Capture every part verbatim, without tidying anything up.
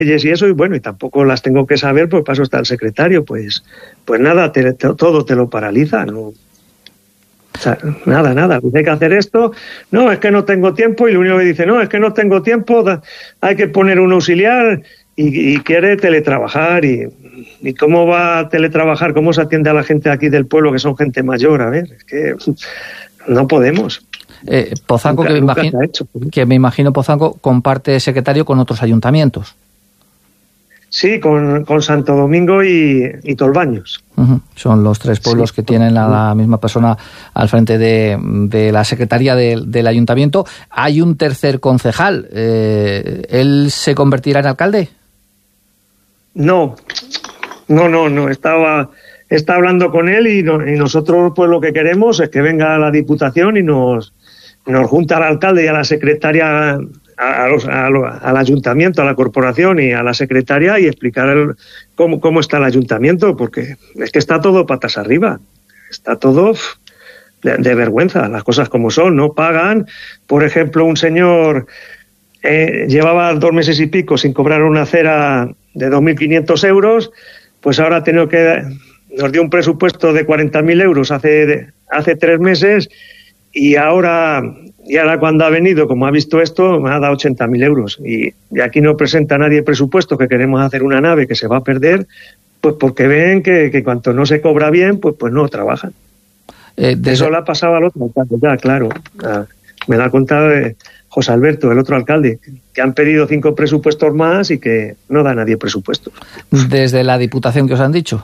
y eso, y bueno, y tampoco las tengo que saber, pues paso está el secretario, pues pues nada, te, te, todo te lo paraliza, ¿no? O sea, nada, nada, hay que hacer esto, no, es que no tengo tiempo, y lo único que dice, no, es que no tengo tiempo, da, hay que poner un auxiliar, y, y quiere teletrabajar, y, y cómo va a teletrabajar, cómo se atiende a la gente aquí del pueblo, que son gente mayor, a ver, es que no podemos. Eh, Pozanco, nunca, que, me imagino, hecho, que me imagino Pozanco comparte secretario con otros ayuntamientos. Sí, con, con Santo Domingo y, y Tolbaños. Uh-huh. Son los tres pueblos sí, que tienen a la misma persona al frente de, de la secretaría de, del ayuntamiento. Hay un tercer concejal. Eh, ¿Él se convertirá en alcalde? No, no, no, no. Estaba... Está hablando con él y, no, y nosotros pues lo que queremos es que venga a la Diputación y nos, nos junta al alcalde y a la secretaria, a, a los, a lo, al ayuntamiento, a la corporación y a la secretaria y explicar el, cómo, cómo está el ayuntamiento, porque es que está todo patas arriba, está todo de, de vergüenza, las cosas como son, no pagan. Por ejemplo, un señor eh, llevaba dos meses y pico sin cobrar una cera de dos mil quinientos euros, pues ahora ha tenido que... Nos dio un presupuesto de cuarenta mil euros hace, hace tres meses y ahora, y ahora cuando ha venido, como ha visto esto, me ha dado ochenta mil euros. Y, y aquí no presenta nadie el presupuesto, que queremos hacer una nave que se va a perder, pues porque ven que, que cuanto no se cobra bien, pues, pues no trabajan. Eh, desde... Eso le ha pasado al otro alcalde, ya, claro. Ah, me lo ha contado eh, José Alberto, el otro alcalde, que han pedido cinco presupuestos más y que no da nadie presupuestos. ¿Desde la Diputación qué os han dicho?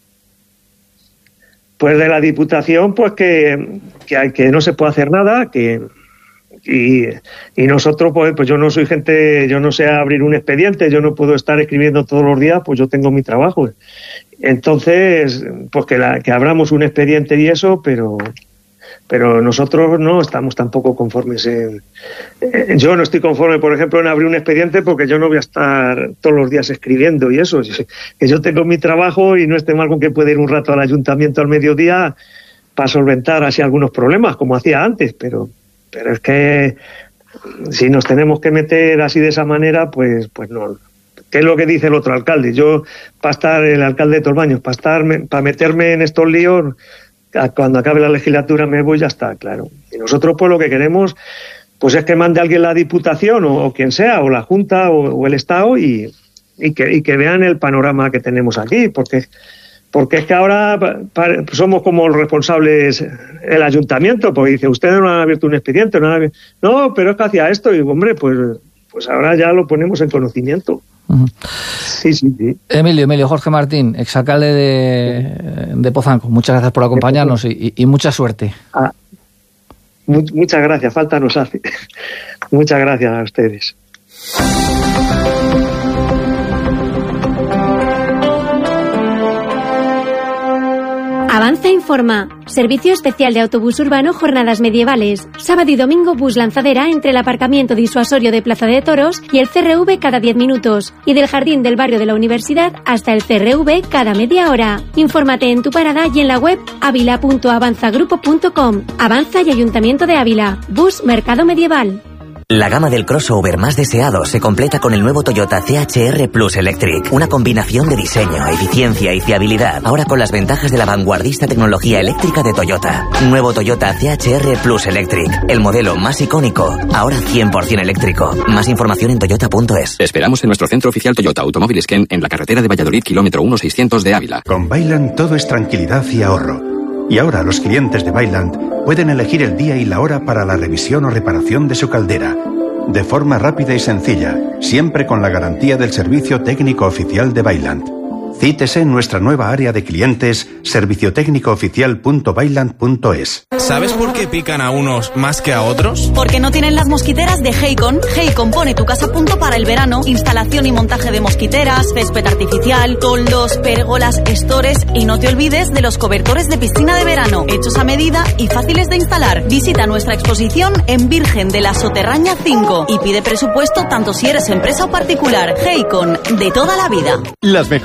Pues de la Diputación, pues que, que, que no se puede hacer nada, que y, y nosotros, pues, pues yo no soy gente, yo no sé abrir un expediente, yo no puedo estar escribiendo todos los días, pues yo tengo mi trabajo. Entonces, pues que, la, que abramos un expediente y eso, pero pero nosotros no estamos tampoco conformes en... Eh, yo no estoy conforme, por ejemplo, en abrir un expediente porque yo no voy a estar todos los días escribiendo y eso. Que yo tengo mi trabajo y no esté mal con que pueda ir un rato al ayuntamiento al mediodía para solventar así algunos problemas, como hacía antes, pero pero es que si nos tenemos que meter así de esa manera, pues pues no. ¿Qué es lo que dice el otro alcalde? Yo, para estar, el alcalde de Tolbaños, para estar, para meterme en estos líos... Cuando acabe la legislatura me voy, ya está, claro. Y nosotros pues lo que queremos pues es que mande alguien la Diputación o, o quien sea, o la Junta o, o el Estado y, y, que, y que vean el panorama que tenemos aquí, porque porque es que ahora pa, pa, somos como los responsables el ayuntamiento, porque dice, ustedes no han abierto un expediente, no han abierto... No, pero es que hacía esto, y digo, hombre, pues, pues ahora ya lo ponemos en conocimiento. Uh-huh. Sí, sí, sí. Emilio, Emilio, Jorge Martín, exalcalde de, de Pozanco, muchas gracias por acompañarnos y, y mucha suerte. Ah, mu- muchas gracias, falta nos hace. Muchas gracias a ustedes. Avanza informa. Servicio especial de autobús urbano Jornadas Medievales. Sábado y domingo bus lanzadera entre el aparcamiento disuasorio de Plaza de Toros y el C R V cada diez minutos. Y del jardín del barrio de la Universidad hasta el C R V cada media hora. Infórmate en tu parada y en la web avila punto avanzagrupo punto com. Avanza y Ayuntamiento de Ávila. Bus Mercado Medieval. La gama del crossover más deseado se completa con el nuevo Toyota C H R Plus Electric. Una combinación de diseño, eficiencia y fiabilidad. Ahora con las ventajas de la vanguardista tecnología eléctrica de Toyota. Nuevo Toyota C H R Plus Electric. El modelo más icónico. Ahora cien por ciento eléctrico. Más información en toyota punto es. Te esperamos en nuestro centro oficial Toyota Automóviles Ken en la carretera de Valladolid, kilómetro uno seiscientos de Ávila. Con Bailand todo es tranquilidad y ahorro. Y ahora los clientes de Bailand pueden elegir el día y la hora para la revisión o reparación de su caldera. De forma rápida y sencilla, siempre con la garantía del servicio técnico oficial de Bailand. Cítese en nuestra nueva área de clientes, servicio técnico oficial punto bailand punto es. ¿Sabes por qué pican a unos más que a otros? Porque no tienen las mosquiteras de Heicon. Heicon pone tu casa a punto para el verano. Instalación y montaje de mosquiteras, césped artificial, toldos, pérgolas, estores y no te olvides de los cobertores de piscina de verano, hechos a medida y fáciles de instalar. Visita nuestra exposición en Virgen de la Soterraña cinco y pide presupuesto tanto si eres empresa o particular. Heicon, de toda la vida. Las mejores barbacoas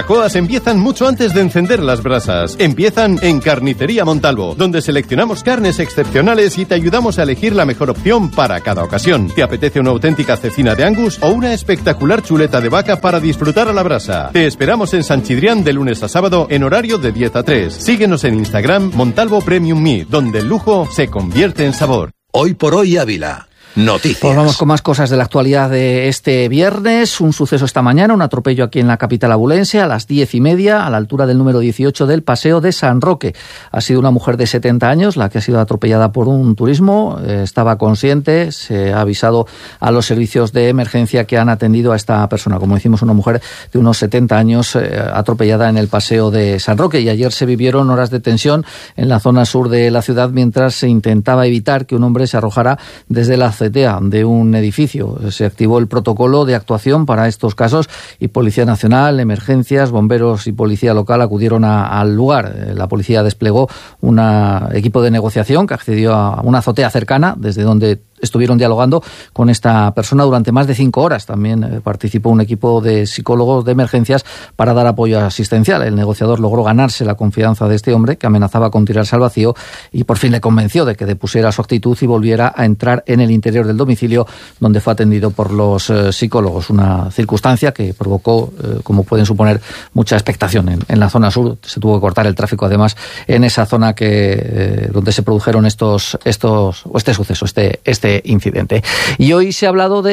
barbacoas empiezan mucho antes de encender las brasas. Empiezan en Carnicería Montalvo, donde seleccionamos carnes excepcionales y te ayudamos a elegir la mejor opción para cada ocasión. ¿Te apetece una auténtica cecina de Angus o una espectacular chuleta de vaca para disfrutar a la brasa? Te esperamos en San Chidrián de lunes a sábado en horario de diez a tres. Síguenos en Instagram Montalvo Premium Meat, donde el lujo se convierte en sabor. Hoy por hoy Ávila. Noticias. Pues vamos con más cosas de la actualidad de este viernes. Un suceso esta mañana, un atropello aquí en la capital abulense a las diez y media, a la altura del número dieciocho del Paseo de San Roque. Ha sido una mujer de setenta años la que ha sido atropellada por un turismo. Eh, estaba consciente, se ha avisado a los servicios de emergencia que han atendido a esta persona. Como decimos, una mujer de unos setenta años eh, atropellada en el Paseo de San Roque. Y ayer se vivieron horas de tensión en la zona sur de la ciudad mientras se intentaba evitar que un hombre se arrojara desde la de un edificio. Se activó el protocolo de actuación para estos casos y Policía Nacional, emergencias, bomberos y policía local acudieron a, al lugar. La policía desplegó un equipo de negociación que accedió a una azotea cercana desde donde estuvieron dialogando con esta persona durante más de cinco horas. También eh, participó un equipo de psicólogos de emergencias para dar apoyo asistencial. El negociador logró ganarse la confianza de este hombre que amenazaba con tirarse al vacío y por fin le convenció de que depusiera su actitud y volviera a entrar en el interior del domicilio donde fue atendido por los eh, psicólogos. Una circunstancia que provocó, eh, como pueden suponer, mucha expectación en, en la zona sur. Se tuvo que cortar el tráfico además en esa zona que eh, donde se produjeron estos estos o este suceso, este este incidente. Y hoy se ha hablado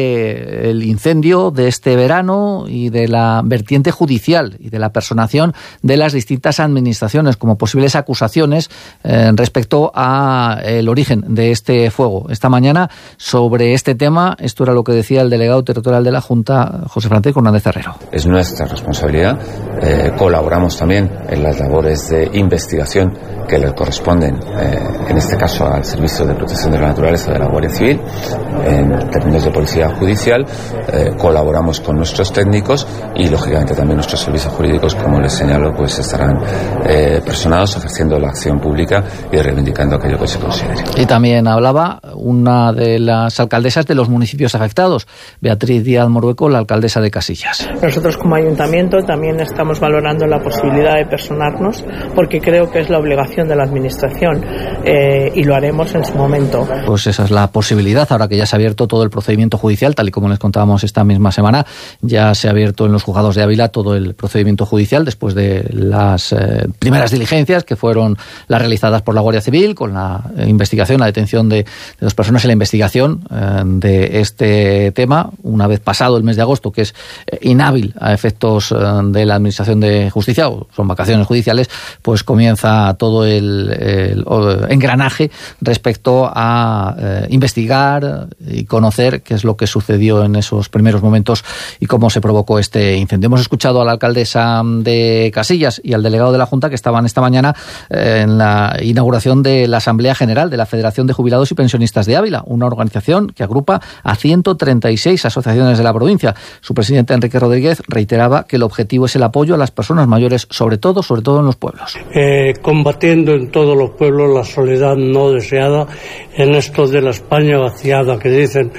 de el incendio de este verano y de la vertiente judicial y de la personación de las distintas administraciones como posibles acusaciones eh, respecto a el origen de este fuego. Esta mañana sobre este tema, esto era lo que decía el delegado territorial de la Junta, José Francisco Hernández Herrero. Es nuestra responsabilidad. Eh, colaboramos también en las labores de investigación que le corresponden, eh, en este caso al Servicio de Protección de la Naturaleza de la Guardia Civil. En términos de policía judicial, eh, colaboramos con nuestros técnicos y, lógicamente, también nuestros servicios jurídicos, como les señalo, pues estarán eh, personados ejerciendo la acción pública y reivindicando aquello que se considere. Y también hablaba una de las alcaldesas de los municipios afectados, Beatriz Díaz Morueco, la alcaldesa de Casillas. Nosotros como ayuntamiento también estamos valorando la posibilidad de personarnos porque creo que es la obligación de la administración eh, y lo haremos en su momento. Pues esa es la posibilidad, ahora que ya se ha abierto todo el procedimiento judicial, tal y como les contábamos esta misma semana, ya se ha abierto en los juzgados de Ávila todo el procedimiento judicial después de las eh, primeras diligencias que fueron las realizadas por la Guardia Civil con la eh, investigación, la detención de, de dos personas en la investigación eh, de este tema, una vez pasado el mes de agosto, que es eh, inhábil a efectos eh, de la Administración de Justicia, o son vacaciones judiciales, pues comienza todo el, el, el engranaje respecto a eh, investigar y conocer qué es lo que sucedió en esos primeros momentos y cómo se provocó este incendio. Hemos escuchado a la alcaldesa de Casillas y al delegado de la Junta que estaban esta mañana eh, en la inauguración de la Asamblea General de la Federación de Jubilados y Pensionistas de Ávila, una organización que agrupa a ciento treinta y seis asociaciones de la provincia. Su presidente, Enrique Rodríguez, reiteraba que el objetivo es el apoyo a las personas mayores, sobre todo, sobre todo en los pueblos. Eh, combatiendo en todos los pueblos la soledad no deseada en esto de la España vaciada que dicen.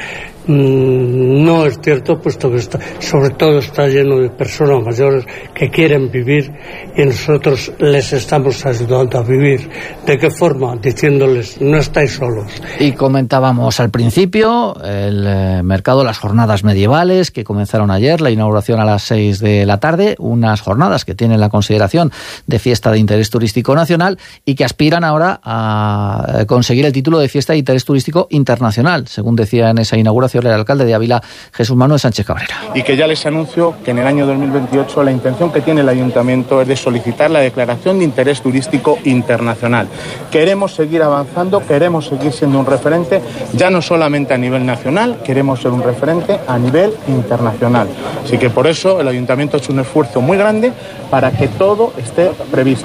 No es cierto, puesto que está, sobre todo está lleno de personas mayores que quieren vivir y nosotros les estamos ayudando a vivir. ¿De qué forma? Diciéndoles, no estáis solos. Y comentábamos al principio el eh, mercado, las jornadas medievales que comenzaron ayer, la inauguración a las seis de la tarde, unas jornadas que tienen la consideración de fiesta de interés turístico nacional y que aspiran ahora a conseguir el título de fiesta de interés turístico internacional, según decía en esa inauguración el alcalde de Ávila, Jesús Manuel Sánchez Cabrera. Y que ya les anuncio que en el año dos mil veintiocho la intención que tiene el ayuntamiento es de solicitar la declaración de interés turístico internacional. Queremos seguir avanzando, queremos seguir siendo un referente, ya no solamente a nivel nacional, queremos ser un referente a nivel internacional. Así que por eso el ayuntamiento ha hecho un esfuerzo muy grande para que todo esté previsto.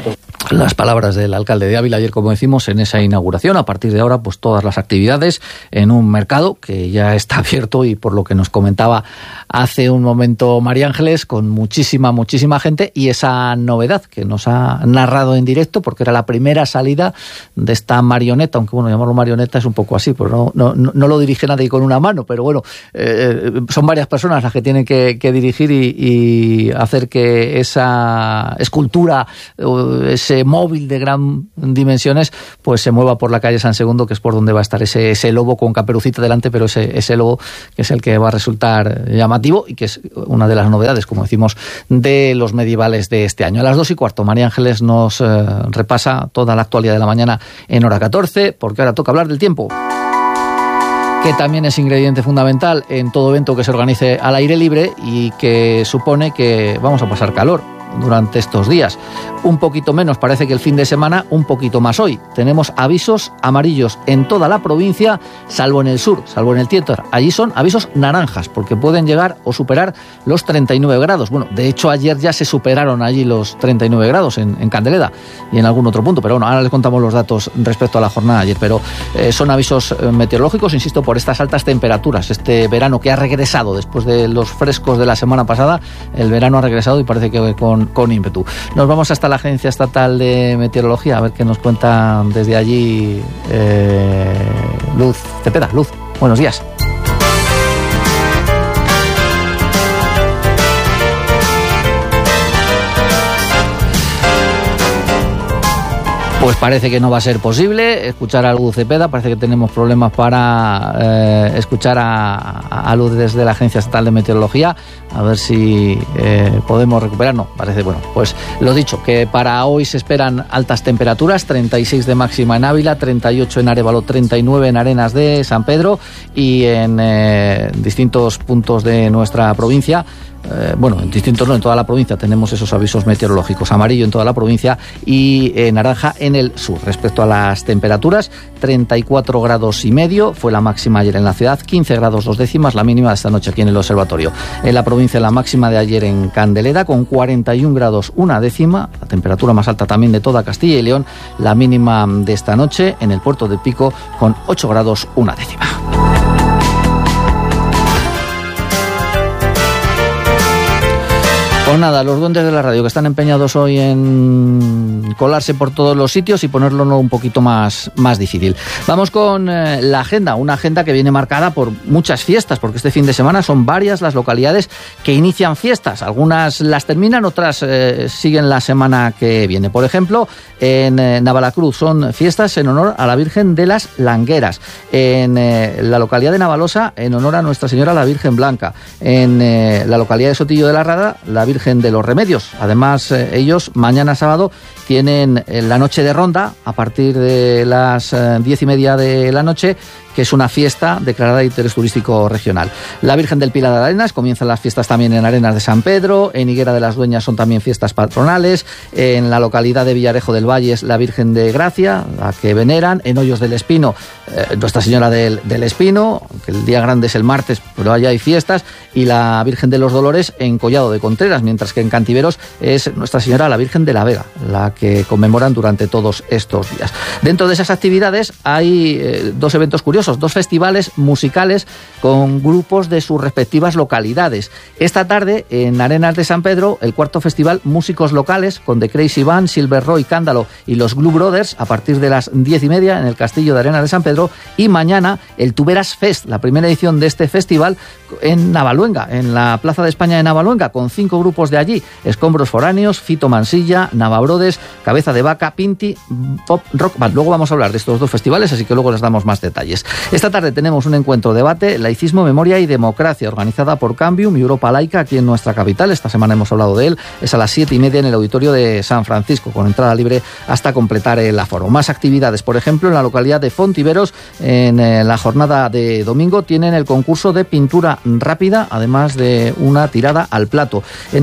Las palabras del alcalde de Ávila ayer, como decimos, en esa inauguración. A partir de ahora, pues todas las actividades en un mercado que ya está abierto y por lo que nos comentaba hace un momento María Ángeles, con muchísima, muchísima gente, y esa novedad que nos ha narrado en directo, porque era la primera salida de esta marioneta, aunque bueno, llamarlo marioneta es un poco así, pues no, no, no lo dirige nadie con una mano, pero bueno, eh, son varias personas las que tienen que, que dirigir y, y hacer que esa escultura, ese móvil de gran dimensiones, pues se mueva por la calle San Segundo, que es por donde va a estar ese, ese lobo con Caperucita delante, pero ese, ese lobo que es el que va a resultar llamativo y que es una de las novedades, como decimos, de los medievales de este año. A las dos y cuarto, María Ángeles nos eh, repasa toda la actualidad de la mañana en hora catorce, porque ahora toca hablar del tiempo, que también es ingrediente fundamental en todo evento que se organice al aire libre y que supone que vamos a pasar calor durante estos días. Un poquito menos parece que el fin de semana, un poquito más hoy. Tenemos avisos amarillos en toda la provincia, salvo en el sur, salvo en el Tietar. Allí son avisos naranjas, porque pueden llegar o superar los treinta y nueve grados. Bueno, de hecho ayer ya se superaron allí los treinta y nueve grados en, en Candeleda y en algún otro punto, pero bueno, ahora les contamos los datos respecto a la jornada de ayer, pero eh, son avisos meteorológicos, insisto, por estas altas temperaturas. Este verano que ha regresado después de los frescos de la semana pasada, el verano ha regresado y parece que con con ímpetu. Nos vamos hasta la Agencia Estatal de Meteorología a ver qué nos cuenta desde allí eh, Luz Cepeda. Luz, buenos días. Pues parece que no va a ser posible escuchar a Luz Cepeda, parece que tenemos problemas para eh, escuchar a, a Luz desde la Agencia Estatal de Meteorología, a ver si eh, podemos recuperar. No, parece, bueno, pues lo dicho, que para hoy se esperan altas temperaturas, treinta y seis de máxima en Ávila, treinta y ocho en Arévalo, treinta y nueve en Arenas de San Pedro y en eh, distintos puntos de nuestra provincia. Eh, bueno, en distintos no, en toda la provincia tenemos esos avisos meteorológicos, amarillo en toda la provincia y eh, naranja en el sur. Respecto a las temperaturas, treinta y cuatro grados y medio fue la máxima ayer en la ciudad, quince grados dos décimas la mínima de esta noche aquí en el observatorio. En la provincia la máxima de ayer en Candeleda con cuarenta y un grados una décima, la temperatura más alta también de toda Castilla y León, la mínima de esta noche en el puerto de Pico con ocho grados una décima. Pues nada, los duendes de la radio que están empeñados hoy en colarse por todos los sitios y ponerlo un poquito más, más difícil. Vamos con eh, la agenda, una agenda que viene marcada por muchas fiestas, porque este fin de semana son varias las localidades que inician fiestas. Algunas las terminan, otras eh, siguen la semana que viene. Por ejemplo, en eh, Navalacruz son fiestas en honor a la Virgen de las Langueras. En eh, la localidad de Navalosa, en honor a Nuestra Señora la Virgen Blanca. En eh, la localidad de Sotillo de la Rada, la Virgen de los Remedios. Además, eh, ellos mañana sábado tienen eh, la noche de ronda a partir de las eh, diez y media de la noche, que es una fiesta declarada de interés turístico regional. La Virgen del Pilar de Arenas, comienzan las fiestas también en Arenas de San Pedro, en Higuera de las Dueñas son también fiestas patronales, en la localidad de Villarejo del Valle es la Virgen de Gracia, la que veneran, en Hoyos del Espino, eh, Nuestra Señora del, del Espino, que el día grande es el martes, pero allá hay fiestas, y la Virgen de los Dolores en Collado de Contreras, mientras que en Cantiveros es Nuestra Señora la Virgen de la Vega, la que conmemoran durante todos estos días. Dentro de esas actividades hay eh, dos eventos curiosos, dos festivales musicales con grupos de sus respectivas localidades. Esta tarde, en Arenas de San Pedro, el cuarto festival Músicos Locales, con The Crazy Band, Silver Roy, Cándalo y los Glue Brothers, a partir de las diez y media en el Castillo de Arenas de San Pedro, y mañana el Tuberas Fest, la primera edición de este festival en Navaluenga, en la Plaza de España de Navaluenga, con cinco grupos de allí: Escombros Foráneos, Fito Mansilla, Navabrodes, Cabeza de Vaca, Pinti, Pop Rock Band. Luego vamos a hablar de estos dos festivales, así que luego les damos más detalles. Esta tarde tenemos un encuentro debate, Laicismo, Memoria y Democracia, organizada por Cambium y Europa Laica aquí en nuestra capital. Esta semana hemos hablado de él. Es a las siete y media en el auditorio de San Francisco, con entrada libre hasta completar el aforo. Más actividades, por ejemplo, en la localidad de Fontiveros, en la jornada de domingo, tienen el concurso de pintura rápida, además de una tirada al plato. En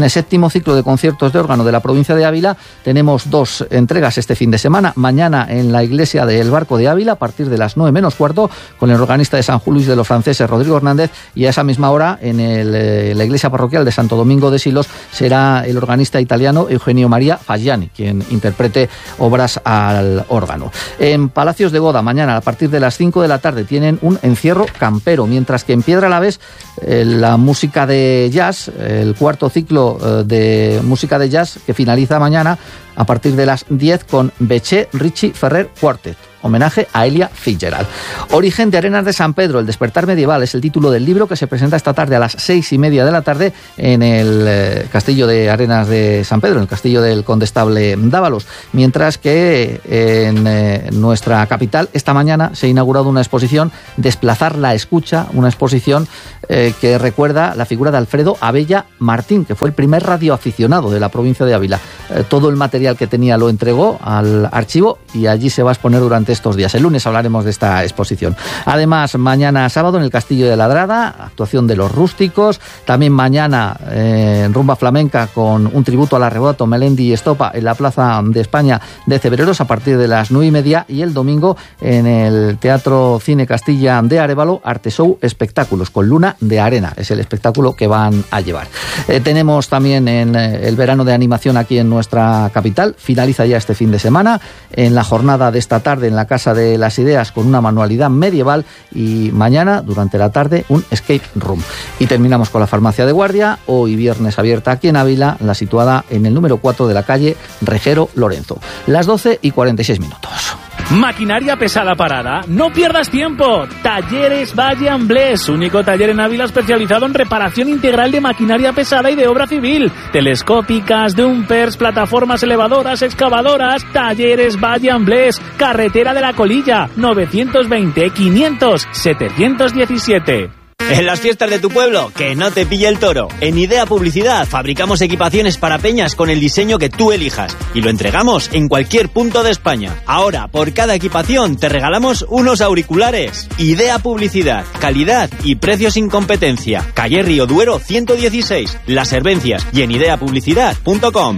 el séptimo ciclo de conciertos de órgano de la provincia de Ávila tenemos dos entregas este fin de semana. Mañana en la iglesia del Barco de Ávila, a partir de las nueve menos cuarto, con el organista de San Luis de los Franceses, Rodrigo Hernández, y a esa misma hora en el, eh, la iglesia parroquial de Santo Domingo de Silos será el organista italiano Eugenio María Fagiani quien interprete obras al órgano. En Palacios de Goda, mañana a partir de las cinco de la tarde tienen un encierro campero, mientras que en Piedralavés eh, la música de jazz, el cuarto ciclo eh, de música de jazz que finaliza mañana a partir de las diez con Beché Richie Ferrer Quartet, homenaje a Ella Fitzgerald. Origen de Arenas de San Pedro, el despertar medieval, es el título del libro que se presenta esta tarde a las seis y media de la tarde en el eh, castillo de Arenas de San Pedro, en el castillo del condestable Dávalos, mientras que eh, en eh, nuestra capital esta mañana se ha inaugurado una exposición Desplazar la escucha, una exposición eh, que recuerda la figura de Alfredo Abella Martín, que fue el primer radioaficionado de la provincia de Ávila. Eh, todo el material que tenía lo entregó al archivo y allí se va a exponer durante estos días. El lunes hablaremos de esta exposición. Además, mañana sábado en el Castillo de Ladrada, actuación de Los Rústicos. También mañana eh, en rumba flamenca con un tributo al arrebato Melendi y Estopa en la Plaza de España de Cebreros a partir de las nueve y media, y el domingo en el Teatro Cine Castilla de Arévalo, Artesou Espectáculos con Luna de Arena. Es el espectáculo que van a llevar. Eh, tenemos también en eh, el verano de animación aquí en nuestra capital. Finaliza ya este fin de semana en la jornada de esta tarde en la Casa de las Ideas con una manualidad medieval, y mañana durante la tarde un escape room. Y terminamos con la Farmacia de Guardia, hoy viernes abierta aquí en Ávila, la situada en el número cuatro de la calle Rejero Lorenzo. Las doce y cuarenta y seis minutos. Maquinaria pesada parada, no pierdas tiempo. Talleres Valle Amblés, único taller en Ávila especializado en reparación integral de maquinaria pesada y de obra civil, telescópicas, dumpers, plataformas elevadoras, excavadoras. Talleres Valle Amblés, carretera de la Colilla, novecientos veinte, quinientos, setecientos diecisiete. En las fiestas de tu pueblo, que no te pille el toro. En Idea Publicidad fabricamos equipaciones para peñas con el diseño que tú elijas y lo entregamos en cualquier punto de España. Ahora, por cada equipación te regalamos unos auriculares. Idea Publicidad, calidad y precios sin competencia. Calle Río Duero ciento dieciséis, Las Herbencias, y en idea publicidad punto com.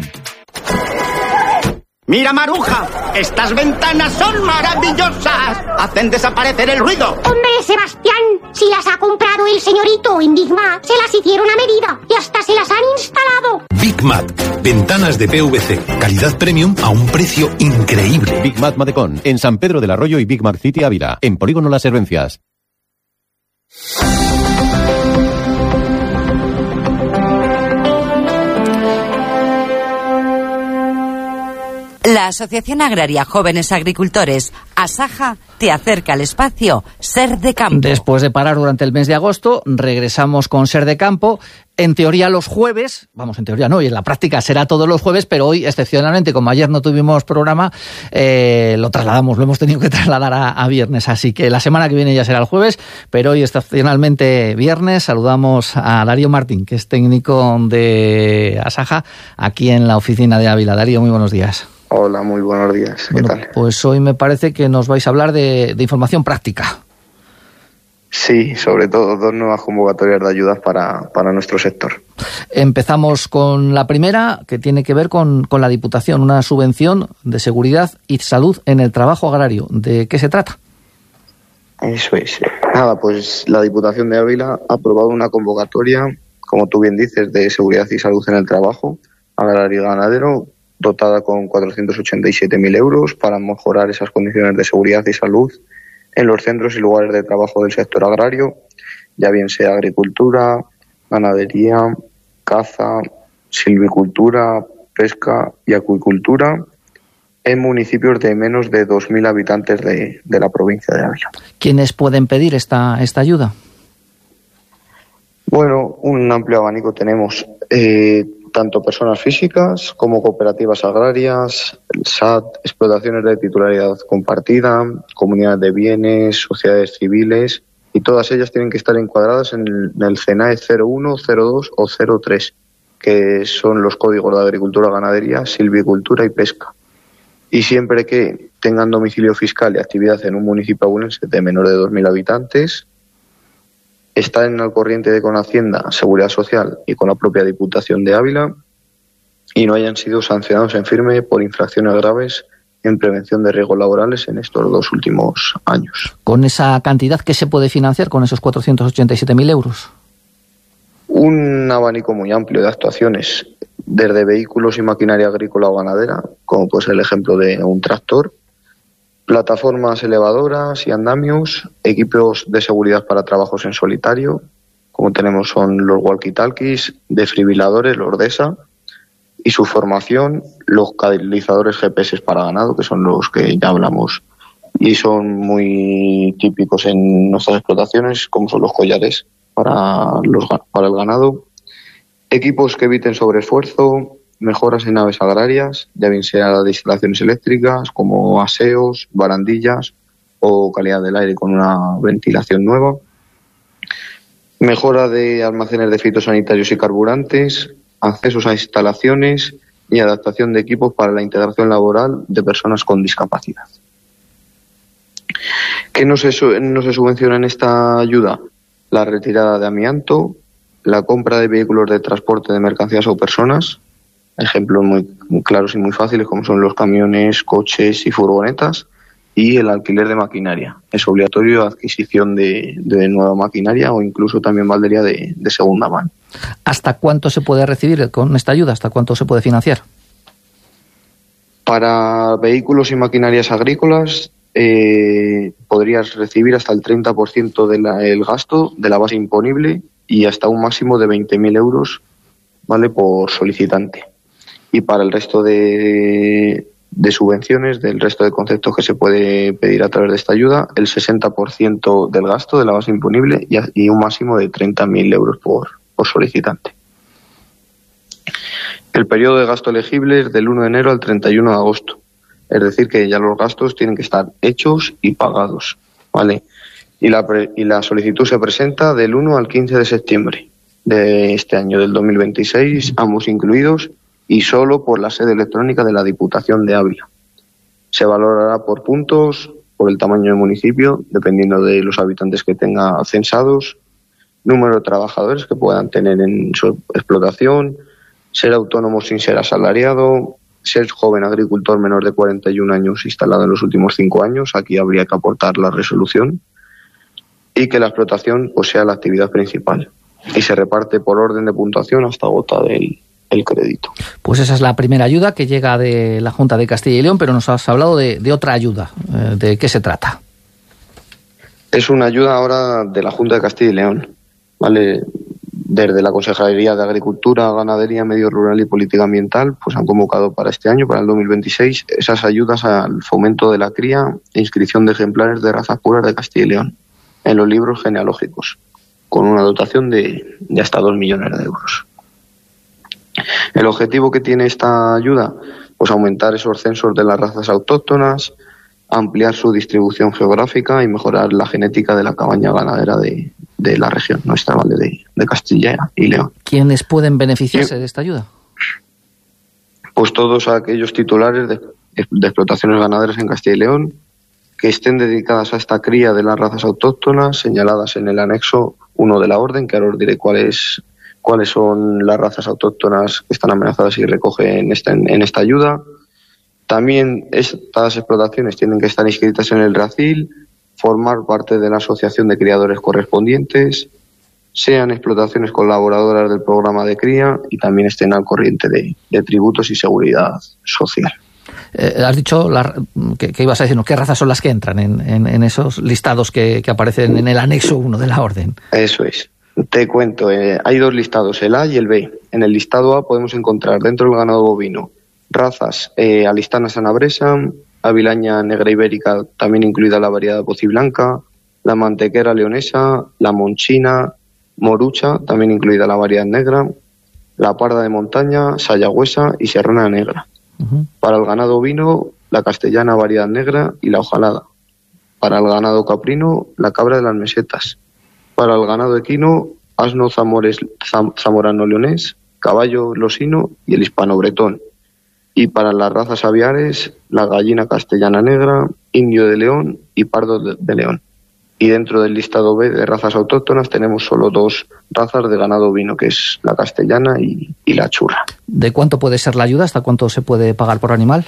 ¡Mira, Maruja! ¡Estas ventanas son maravillosas! ¡Hacen desaparecer el ruido! ¡Hombre, Sebastián! Si las ha comprado el señorito Enigma, se las hicieron a medida y hasta se las han instalado. Big Mat, ventanas de P V C, calidad premium a un precio increíble. Big Mat Madecón, en San Pedro del Arroyo y Big Mat City Ávila, en Polígono Las Herbencias. La Asociación Agraria Jóvenes Agricultores, ASAJA, te acerca al espacio Ser de Campo. Después de parar durante el mes de agosto, regresamos con Ser de Campo. En teoría los jueves, vamos, en teoría no, y en la práctica será todos los jueves, pero hoy, excepcionalmente, como ayer no tuvimos programa, eh, lo trasladamos, lo hemos tenido que trasladar a, a viernes. Así que la semana que viene ya será el jueves, pero hoy, excepcionalmente, viernes. Saludamos a Darío Martín, que es técnico de ASAJA, aquí en la oficina de Ávila. Darío, muy buenos días. Hola, muy buenos días. ¿Qué bueno, tal? Pues hoy me parece que nos vais a hablar de, de información práctica. Sí, sobre todo dos nuevas convocatorias de ayudas para, para nuestro sector. Empezamos con la primera, que tiene que ver con, con la Diputación, una subvención de seguridad y salud en el trabajo agrario. ¿De qué se trata? Eso es. Nada, pues la Diputación de Ávila ha aprobado una convocatoria, como tú bien dices, de seguridad y salud en el trabajo agrario y ganadero, dotada con cuatrocientos ochenta y siete mil euros para mejorar esas condiciones de seguridad y salud en los centros y lugares de trabajo del sector agrario, ya bien sea agricultura, ganadería, caza, silvicultura, pesca y acuicultura, en municipios de menos de dos mil habitantes de, de la provincia de Ávila. ¿Quiénes pueden pedir esta, esta ayuda? Bueno, un amplio abanico tenemos. Eh, tanto personas físicas como cooperativas agrarias, el S A T, explotaciones de titularidad compartida, comunidades de bienes, sociedades civiles, y todas ellas tienen que estar encuadradas en el, en el CENAE cero uno, cero dos o cero tres, que son los códigos de agricultura, ganadería, silvicultura y pesca. Y siempre que tengan domicilio fiscal y actividad en un municipio abulense de menor de dos mil habitantes, estar en al corriente de con Hacienda, Seguridad Social y con la propia Diputación de Ávila y no hayan sido sancionados en firme por infracciones graves en prevención de riesgos laborales en estos dos últimos años. ¿Con esa cantidad qué se puede financiar con esos cuatrocientos ochenta y siete mil euros? Un abanico muy amplio de actuaciones, desde vehículos y maquinaria agrícola o ganadera, como puede ser el ejemplo de un tractor, plataformas elevadoras y andamios, equipos de seguridad para trabajos en solitario, como tenemos son los walkie-talkies, desfibriladores, los D E S A, y su formación, los catalizadores G P S para ganado, que son los que ya hablamos y son muy típicos en nuestras explotaciones, como son los collares para, los, para el ganado, equipos que eviten sobreesfuerzo, mejoras en naves agrarias, ya bien sea de instalaciones eléctricas, como aseos, barandillas o calidad del aire con una ventilación nueva, mejora de almacenes de fitosanitarios y carburantes, accesos a instalaciones y adaptación de equipos para la integración laboral de personas con discapacidad. ¿Qué no se, no se subvenciona en esta ayuda? La retirada de amianto, la compra de vehículos de transporte de mercancías o personas, ejemplos muy claros y muy fáciles como son los camiones, coches y furgonetas, y el alquiler de maquinaria. Es obligatorio adquisición de, de nueva maquinaria o incluso también valdría de, de segunda mano. ¿Hasta cuánto se puede recibir con esta ayuda? ¿Hasta cuánto se puede financiar? Para vehículos y maquinarias agrícolas eh, podrías recibir hasta el treinta por ciento del gasto de la base imponible y hasta un máximo de veinte mil euros, ¿vale?, por solicitante. Y para el resto de, de subvenciones, del resto de conceptos que se puede pedir a través de esta ayuda, el sesenta por ciento del gasto de la base imponible y, y un máximo de treinta mil euros por, por solicitante. El periodo de gasto elegible es del uno de enero al treinta y uno de agosto. Es decir, que ya los gastos tienen que estar hechos y pagados, ¿vale? Y la, pre, y la solicitud se presenta del uno al quince de septiembre de este año, del dos mil veintiséis, ambos incluidos, y solo por la sede electrónica de la Diputación de Ávila. Se valorará por puntos, por el tamaño del municipio, dependiendo de los habitantes que tenga censados, número de trabajadores que puedan tener en su explotación, ser autónomo sin ser asalariado, ser joven agricultor menor de cuarenta y un años instalado en los últimos cinco años, aquí habría que aportar la resolución, y que la explotación pues, sea la actividad principal. Y se reparte por orden de puntuación hasta gota del el crédito. Pues esa es la primera ayuda que llega de la Junta de Castilla y León, pero nos has hablado de, de otra ayuda. ¿De qué se trata? Es una ayuda ahora de la Junta de Castilla y León, ¿vale? Desde la Consejería de Agricultura, Ganadería, Medio Rural y Política Ambiental, pues han convocado para este año, para el dos mil veintiséis, esas ayudas al fomento de la cría e inscripción de ejemplares de razas puras de Castilla y León en los libros genealógicos, con una dotación de, de hasta dos millones de euros. El objetivo que tiene esta ayuda, pues aumentar esos censos de las razas autóctonas, ampliar su distribución geográfica y mejorar la genética de la cabaña ganadera de, de la región nuestra, ¿vale?, de, de Castilla y León. ¿Quiénes pueden beneficiarse sí. de esta ayuda? Pues todos aquellos titulares de, de explotaciones ganaderas en Castilla y León que estén dedicadas a esta cría de las razas autóctonas señaladas en el anexo uno de la orden, que ahora os diré cuáles cuáles son las razas autóctonas que están amenazadas y recoge en esta, en, en esta ayuda. También estas explotaciones tienen que estar inscritas en el RACIL, formar parte de la asociación de criadores correspondientes, sean explotaciones colaboradoras del programa de cría y también estén al corriente de, de tributos y seguridad social. Eh, has dicho la, que, que ibas a decirnos qué razas son las que entran en, en, en esos listados que, que aparecen en el anexo uno de la orden. Eso es. Te cuento, eh, hay dos listados, el A y el B. En el listado A podemos encontrar dentro del ganado bovino razas eh, alistana sanabresa, avilaña negra ibérica, también incluida la variedad bociblanca, la mantequera leonesa, la monchina, morucha, también incluida la variedad negra, la parda de montaña, sayagüesa y serrana negra. Uh-huh. Para el ganado ovino, la castellana variedad negra y la hojalada. Para el ganado caprino, la cabra de las mesetas. Para el ganado equino, asno zamores, zam, zamorano leonés, caballo losino y el hispano bretón. Y para las razas aviares, la gallina castellana negra, indio de león y pardo de, de león. y dentro del listado B de razas autóctonas tenemos solo dos razas de ganado ovino, que es la castellana y, y la churra. ¿De cuánto puede ser la ayuda? ¿Hasta cuánto se puede pagar por animal?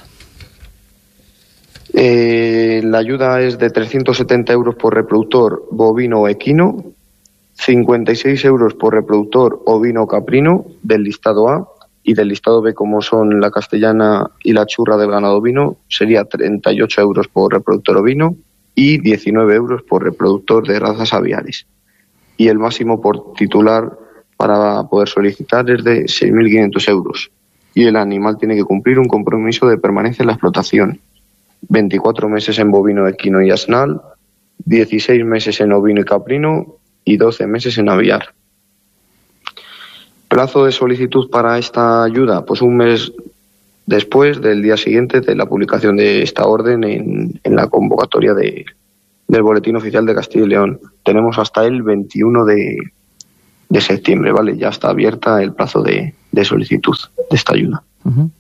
Eh, la ayuda es de trescientos setenta euros por reproductor bovino o equino, cincuenta y seis euros por reproductor ovino o caprino del listado A, y del listado B, como son la castellana y la churra del ganado ovino, sería treinta y ocho euros por reproductor ovino y diecinueve euros por reproductor de razas aviares. Y el máximo por titular para poder solicitar es de seis mil quinientos euros. Y el animal tiene que cumplir un compromiso de permanencia en la explotación. veinticuatro meses en bovino, equino y asnal, dieciséis meses en ovino y caprino y doce meses en aviar. Plazo de solicitud para esta ayuda, pues un mes después del día siguiente de la publicación de esta orden en, en la convocatoria de, del Boletín Oficial de Castilla y León. Tenemos hasta el veintiuno de, de septiembre, ¿vale? Ya está abierta el plazo de, de solicitud de esta ayuda. Uh-huh.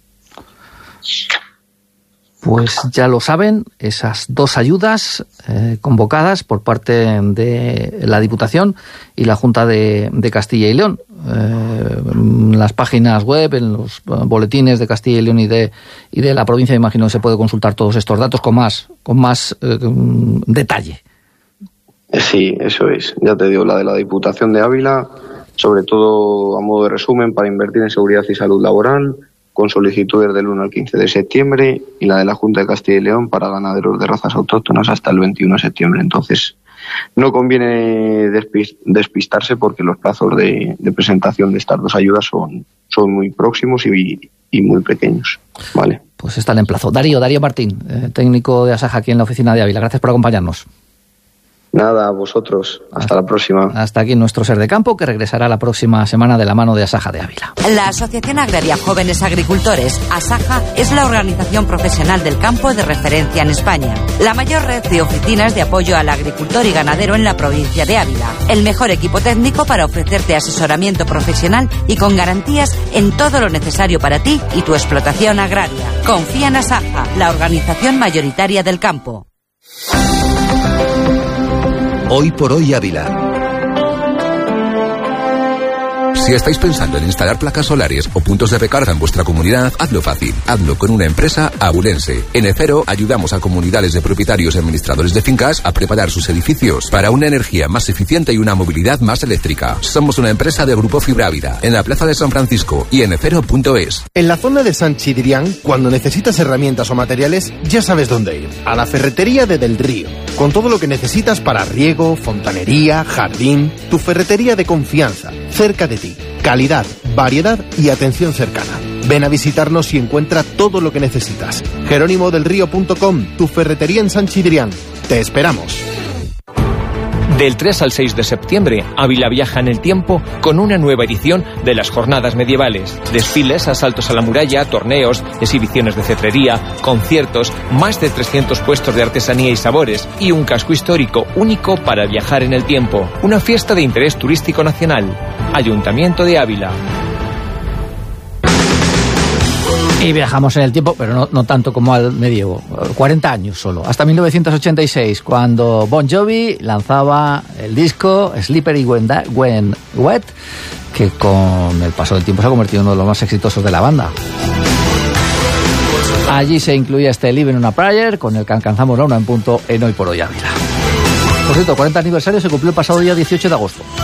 Pues ya lo saben, esas dos ayudas eh, convocadas por parte de la Diputación y la Junta de, de Castilla y León. Eh, en las páginas web, en los boletines de Castilla y León y de, y de la provincia, imagino que se puede consultar todos estos datos con más, con más eh, detalle. Sí, eso es. Ya te digo, la de la Diputación de Ávila, sobre todo a modo de resumen, para invertir en seguridad y salud laboral, con solicitudes del uno al quince de septiembre, y la de la Junta de Castilla y León para ganaderos de razas autóctonas hasta el veintiuno de septiembre. Entonces, no conviene despistarse porque los plazos de, de presentación de estas dos ayudas son, son muy próximos y, y muy pequeños. Vale. Pues están en plazo. Darío, Darío Martín, eh, técnico de Asaja aquí en la oficina de Ávila. Gracias por acompañarnos. Nada, a vosotros. Hasta, hasta la próxima. Hasta aquí nuestro Ser de Campo, que regresará la próxima semana de la mano de Asaja de Ávila. La Asociación Agraria Jóvenes Agricultores, Asaja, es la organización profesional del campo de referencia en España. La mayor red de oficinas de apoyo al agricultor y ganadero en la provincia de Ávila. El mejor equipo técnico para ofrecerte asesoramiento profesional y con garantías en todo lo necesario para ti y tu explotación agraria. Confía en Asaja, la organización mayoritaria del campo. Hoy por hoy Ávila. Si estáis pensando en instalar placas solares o puntos de recarga en vuestra comunidad, hazlo fácil. Hazlo con una empresa abulense. En Efero ayudamos a comunidades de propietarios y administradores de fincas a preparar sus edificios para una energía más eficiente y una movilidad más eléctrica. Somos una empresa de Grupo Fibra Ávila, en la Plaza de San Francisco y en efero punto es. En la zona de San Chidrián, cuando necesitas herramientas o materiales, ya sabes dónde ir. A la ferretería de Del Río, con todo lo que necesitas para riego, fontanería, jardín. Tu ferretería de confianza, cerca de ti. Calidad, variedad y atención cercana. Ven a visitarnos y encuentra todo lo que necesitas. jerónimo del río punto com, tu ferretería en San Chidrián. Te esperamos. Del tres al seis de septiembre, Ávila viaja en el tiempo con una nueva edición de las Jornadas Medievales. Desfiles, asaltos a la muralla, torneos, exhibiciones de cetrería, conciertos, más de trescientos puestos de artesanía y sabores y un casco histórico único para viajar en el tiempo. Una fiesta de interés turístico nacional. Ayuntamiento de Ávila. Y viajamos en el tiempo, pero no, no tanto como al medievo, cuarenta años solo, hasta mil novecientos ochenta y seis, cuando Bon Jovi lanzaba el disco Slippery When, da- When Wet, que con el paso del tiempo se ha convertido en uno de los más exitosos de la banda. Allí se incluía este Living on a Prayer, con el que alcanzamos la una en punto en Hoy por Hoy Ávila. Por cierto, cuarenta aniversario se cumplió el pasado día dieciocho de agosto.